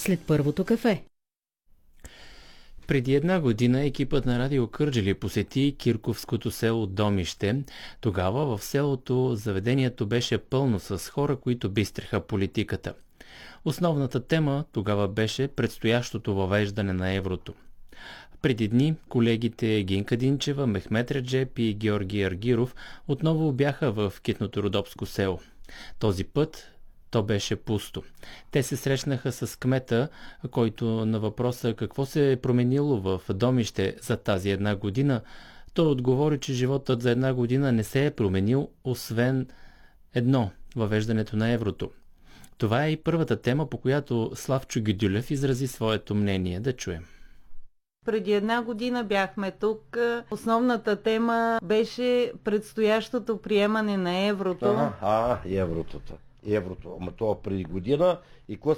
след първото кафе. Преди една година екипът на Радио Кърджали посети кирковското село Домище. Тогава в селото заведението беше пълно с хора, които бистреха политиката. Основната тема тогава беше предстоящото въвеждане на еврото. Преди дни колегите Гинка Динчева, Мехмет Реджеп и Георги Аргиров отново бяха в Китното Родопско село. Този път то беше пусто. Те се срещнаха с кмета, който на въпроса какво се е променило в Домище за тази една година, той отговори, че животът за една година не се е променил, освен едно – въвеждането на еврото. Това е и първата тема, по която Славчо Гюдюлев изрази своето мнение. Да чуем. Преди една година бяхме тук. Основната тема беше предстоящото приемане на еврото. Еврото. Ама това преди година и какво